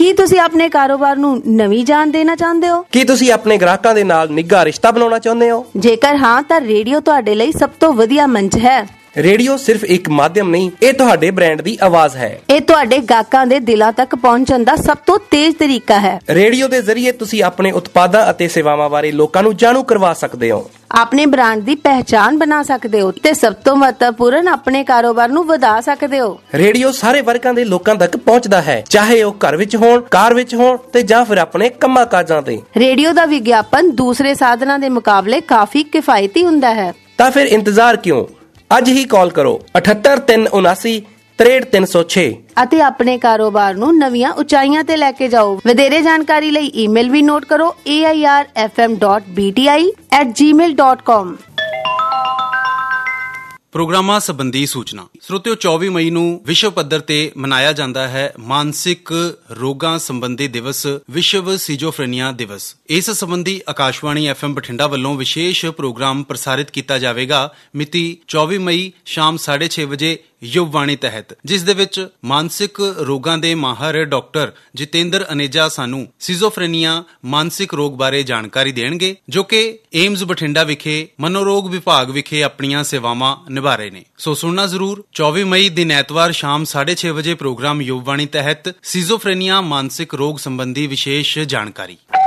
ਕੀ ਤੁਸੀਂ ਆਪਣੇ ਕਾਰੋਬਾਰ ਨੂੰ ਨਵੀਂ ਜਾਨ ਦੇਣਾ ਚਾਹੁੰਦੇ ਹੋ? ਕੀ ਤੁਸੀਂ ਆਪਣੇ ਗ੍ਰਾਹਕਾਂ ਦੇ ਨਾਲ ਨਿੱਘਾ ਰਿਸ਼ਤਾ ਬਣਾਉਣਾ ਚਾਹੁੰਦੇ ਹੋ? ਜੇਕਰ ਹਾਂ ਤਾਂ ਰੇਡੀਓ ਤੁਹਾਡੇ ਲਈ ਸਭ ਤੋਂ ਵਧੀਆ ਮੰਚ ਹੈ। ਰੇਡੀਓ ਸਿਰਫ ਇੱਕ ਮਾਧਿਅਮ ਨਹੀਂ, ਇਹ ਤੁਹਾਡੇ ਬ੍ਰਾਂਡ ਦੀ ਆਵਾਜ਼ ਹੈ। ਇਹ ਤੁਹਾਡੇ ਗਾਹਕਾਂ ਦੇ ਦਿਲਾਂ ਤੱਕ ਪਹੁੰਚਣ ਦਾ ਸਭ ਤੋਂ ਤੇਜ਼ ਤਰੀਕਾ ਹੈ। ਰੇਡੀਓ ਦੇ ਜ਼ਰੀਏ ਤੁਸੀਂ ਆਪਣੇ ਉਤਪਾਦਾਂ ਅਤੇ ਸੇਵਾਵਾਂ ਬਾਰੇ ਲੋਕਾਂ ਨੂੰ ਜਾਣੂ ਕਰਵਾ ਸਕਦੇ ਹੋ, ਆਪਣੇ ਬ੍ਰਾਂਡ ਦੀ ਪਹਿਚਾਣ ਬਣਾ ਸਕਦੇ ਹੋ ਤੇ ਸਭ ਤੋਂ ਮਹੱਤਵਪੂਰਨ ਆਪਣੇ ਕਾਰੋਬਾਰ ਨੂੰ ਵਧਾ ਸਕਦੇ ਹੋ। ਰੇਡੀਓ ਸਾਰੇ ਵਰਗਾਂ ਦੇ ਲੋਕਾਂ ਤੱਕ ਪਹੁੰਚਦਾ ਹੈ, ਚਾਹੇ ਉਹ ਘਰ ਵਿੱਚ ਹੋਣ, ਕਾਰ ਵਿੱਚ ਹੋਣ ਤੇ ਜਾਂ ਫਿਰ ਆਪਣੇ ਕੰਮਾਂ ਕਾਜਾਂ ਤੇ। ਰੇਡੀਓ ਦਾ ਵਿਗਿਆਪਨ ਦੂਸਰੇ ਸਾਧਨਾਂ ਦੇ ਮੁਕਾਬਲੇ ਕਾਫੀ ਕਿਫਾਇਤੀ ਹੁੰਦਾ ਹੈ। ਤਾਂ ਫਿਰ ਇੰਤਜ਼ਾਰ ਕਿਉਂ? ਅੱਜ ਹੀ ਕਾਲ ਕਰੋ 78379 63306 ਅਤੇ ਆਪਣੇ ਕਾਰੋਬਾਰ ਨੂੰ ਨਵੀਆਂ ਉਚਾਈਆਂ ਤੇ ਲੈ ਕੇ ਜਾਓ। ਵਧੇਰੇ ਜਾਣਕਾਰੀ ਲਈ ਈਮੇਲ ਵੀ ਨੋਟ ਕਰੋ airfm.bti@gmail.com। ਪ੍ਰੋਗਰਾਮਾਂ ਸੰਬੰਧੀ ਸੂਚਨਾ। ਸਰੋਤਿਓ, 24 ਮਈ ਨੂੰ ਵਿਸ਼ਵ ਪੱਧਰ ਤੇ ਮਨਾਇਆ ਜਾਂਦਾ ਹੈ ਮਾਨਸਿਕ ਰੋਗਾਂ ਸੰਬੰਧੀ ਦਿਵਸ, ਵਿਸ਼ਵ ਸੀਜ਼ੋਫਰੇਨੀਆ ਦਿਵਸ। ਇਸ ਸੰਬੰਧੀ ਆਕਾਸ਼ਵਾਣੀ FM ਬਠਿੰਡਾ ਵੱਲੋਂ ਵਿਸ਼ੇਸ਼ ਪ੍ਰੋਗਰਾਮ ਪ੍ਰਸਾਰਿਤ ਕੀਤਾ ਜਾਵੇਗਾ ਮਿਤੀ 24 ਮਈ ਸ਼ਾਮ 6:30 ਵਜੇ ਯੁਵਵਾਣੀ ਤਹਿਤ, ਜਿਸ ਦੇ ਵਿੱਚ ਮਾਨਸਿਕ ਰੋਗਾਂ ਦੇ ਮਾਹਰ ਡਾਕਟਰ ਜਤਿੰਦਰ ਅਨੇਜਾ ਸਾਨੂੰ ਸੀਜ਼ੋਫਰੇਨੀਆ ਮਾਨਸਿਕ ਰੋਗ ਬਾਰੇ ਜਾਣਕਾਰੀ ਦੇਣਗੇ, ਜੋ ਕਿ ਏਮਜ਼ ਬਠਿੰਡਾ ਵਿਖੇ ਮਨੋਰੋਗ ਵਿਭਾਗ ਵਿਖੇ ਆਪਣੀਆਂ ਸੇਵਾਵਾਂ ਨਿਭਾ ਰਹੇ ਨੇ। ਸੋ ਸੁਣਨਾ ਜ਼ਰੂਰ। 24 ਮਈ ਦਿਨ ਐਤਵਾਰ ਸ਼ਾਮ 6:30 ਵਜੇ ਪ੍ਰੋਗਰਾਮ ਯੁਵਵਾਣੀ ਤਹਿਤ ਸੀਜ਼ੋਫਰੇਨੀਆ ਮਾਨਸਿਕ ਰੋਗ ਸੰਬੰਧੀ ਵਿਸ਼ੇਸ਼ ਜਾਣਕਾਰੀ।